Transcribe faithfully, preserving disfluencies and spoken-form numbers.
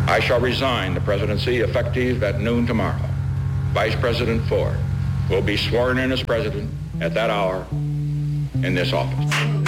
I shall resign the presidency effective at noon tomorrow. Vice President Ford will be sworn in as president at that hour in this office.